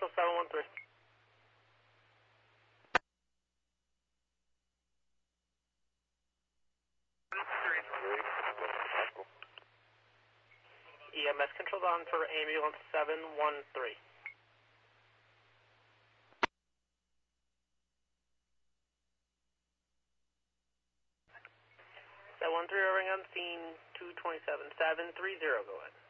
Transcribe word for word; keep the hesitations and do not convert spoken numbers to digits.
Marshall seven one three. E M S controlled on for ambulance seven one three. seven one three, ring on scene two twenty-seven, seven three zero, go ahead.